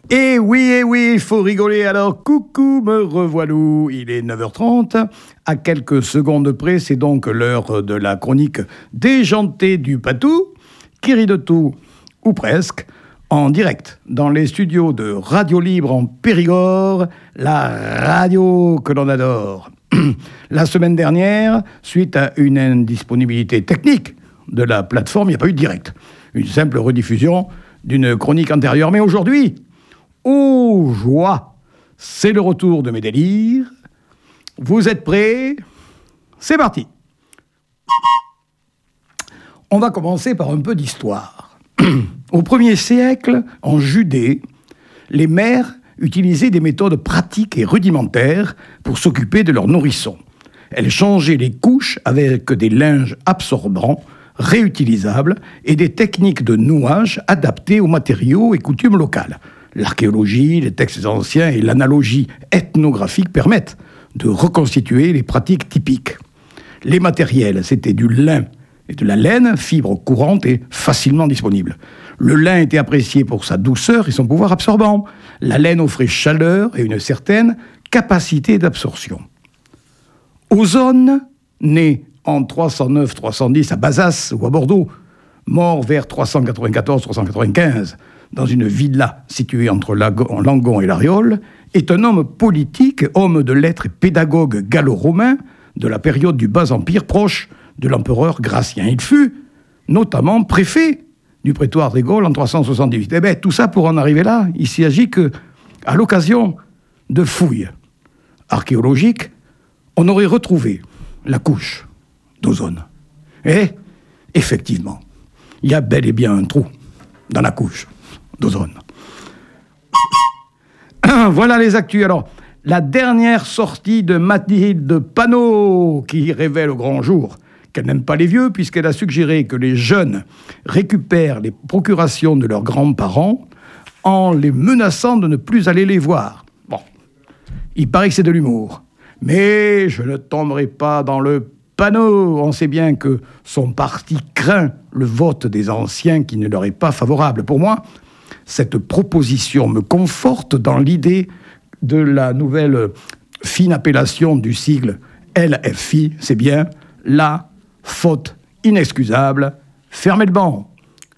Eh oui, il faut rigoler. Alors, coucou, me revoilà. Il est 9h30. À quelques secondes près, c'est donc l'heure de la chronique déjantée du Patou, qui rit de tout, ou presque, en direct, dans les studios de Radio Libre en Périgord, la radio que l'on adore. La semaine dernière, suite à une indisponibilité technique de la plateforme, il n'y a pas eu de direct. Une simple rediffusion d'une chronique antérieure. Mais aujourd'hui, oh joie, c'est le retour de mes délires. Vous êtes prêts ? C'est parti. On va commencer par un peu d'histoire. Au 1er siècle, en Judée, les mères utilisaient des méthodes pratiques et rudimentaires pour s'occuper de leurs nourrissons. Elles changeaient les couches avec des linges absorbants, réutilisables, et des techniques de nouage adaptées aux matériaux et coutumes locales. L'archéologie, les textes anciens et l'analogie ethnographique permettent de reconstituer les pratiques typiques. Les matériels, c'était du lin et de la laine, fibres courantes et facilement disponibles. Le lin était apprécié pour sa douceur et son pouvoir absorbant. La laine offrait chaleur et une certaine capacité d'absorption. Ozone, né en 309-310 à Bazas ou à Bordeaux, mort vers 394-395 dans une villa située entre Langon et l'Ariole, est un homme politique, homme de lettres et pédagogue gallo-romain de la période du Bas-Empire proche de l'empereur Gratien. Il fut notamment préfet du prétoire des Gaules en 378. Eh bien, tout ça pour en arriver là, il s'agit que, à l'occasion de fouilles archéologiques, on aurait retrouvé la couche d'ozone. Et, effectivement, il y a bel et bien un trou dans la couche d'ozone. Voilà les actus. Alors, la dernière sortie de Mathilde Panot, qui révèle au grand jour qu'elle n'aime pas les vieux, puisqu'elle a suggéré que les jeunes récupèrent les procurations de leurs grands-parents en les menaçant de ne plus aller les voir. Bon, il paraît que c'est de l'humour. Mais je ne tomberai pas dans le panneau. On sait bien que son parti craint le vote des anciens qui ne leur est pas favorable. Pour moi, cette proposition me conforte dans l'idée de la nouvelle fine appellation du sigle LFI. C'est bien la faute inexcusable. Fermez le banc.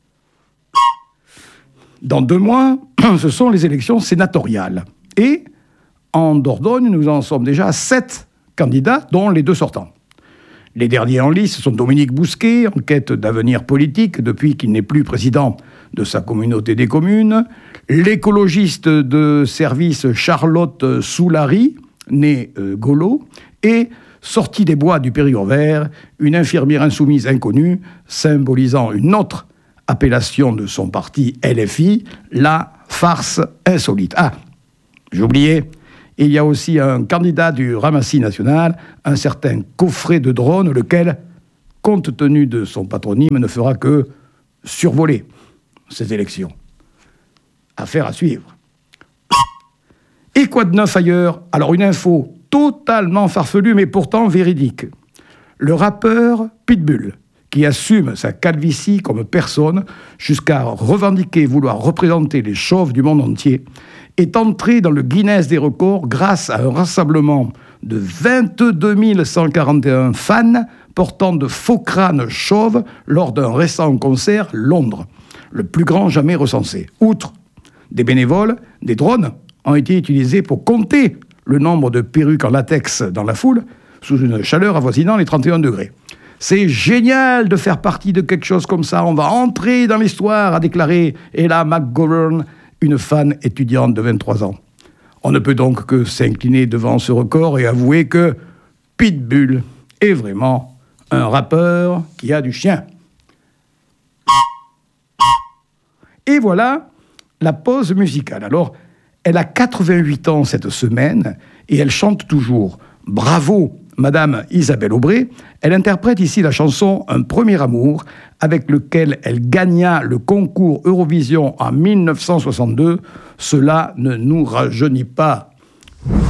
Dans 2 mois, ce sont les élections sénatoriales. Et en Dordogne, nous en sommes déjà à 7 candidats, dont les 2 sortants. Les derniers en lice sont Dominique Bousquet, en quête d'avenir politique depuis qu'il n'est plus président de sa communauté des communes, l'écologiste de service Charlotte Soulary, née Golo, et, sortie des bois du Périgord vert, une infirmière insoumise inconnue, symbolisant une autre appellation de son parti LFI, la farce insolite. Ah, j'ai oublié. Il y a aussi un candidat du Ramassis national, un certain Coffret de Drone, lequel, compte tenu de son patronyme, ne fera que survoler ces élections. Affaire à suivre. Et quoi de neuf ailleurs ? Alors une info totalement farfelue, mais pourtant véridique. Le rappeur Pitbull, qui assume sa calvitie comme personne, jusqu'à revendiquer vouloir représenter les chauves du monde entier, est entré dans le Guinness des records grâce à un rassemblement de 22 141 fans portant de faux crânes chauves lors d'un récent concert Londres, le plus grand jamais recensé. Outre des bénévoles, des drones ont été utilisés pour compter le nombre de perruques en latex dans la foule, sous une chaleur avoisinant les 31 degrés. C'est génial de faire partie de quelque chose comme ça. On va entrer dans l'histoire, a déclaré Ella McGovern, une fan étudiante de 23 ans. On ne peut donc que s'incliner devant ce record et avouer que Pitbull est vraiment un rappeur qui a du chien. Et voilà la pause musicale. Alors, elle a 88 ans cette semaine et elle chante toujours. Bravo, Madame Isabelle Aubray. Elle interprète ici la chanson « Un premier amour » avec lequel elle gagna le concours Eurovision en 1962. Cela ne nous rajeunit pas.